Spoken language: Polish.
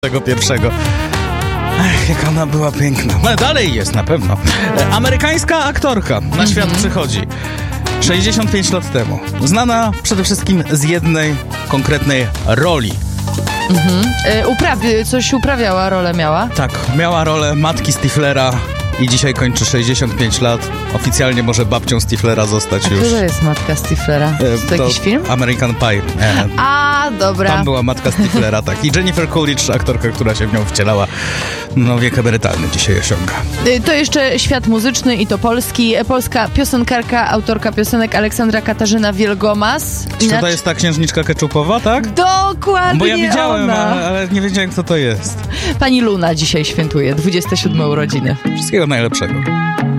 tego pierwszego. Ech, jak ona była piękna. No, dalej jest na pewno. Amerykańska aktorka na świat przychodzi 65 lat temu. Znana przede wszystkim z jednej konkretnej roli. Coś uprawiała, rolę miała? Tak, miała rolę matki Stiflera i dzisiaj kończy 65 lat. Oficjalnie może babcią Stiflera zostać już. Która jest matka Stiflera? To jakiś film? American Pie. Dobra. Tam była matka Stiflera, tak. I Jennifer Coolidge, aktorka, która się w nią wcielała. No, wiek emerytalny dzisiaj osiąga. To jeszcze świat muzyczny i to polski. Polska piosenkarka, autorka piosenek Aleksandra Katarzyna Wielgomas. Czy to jest ta księżniczka keczupowa, tak? Dokładnie. Bo ja widziałem, ona. ale nie wiedziałem, kto to jest. Pani Luna dzisiaj świętuje 27 urodziny. Wszystkiego najlepszego.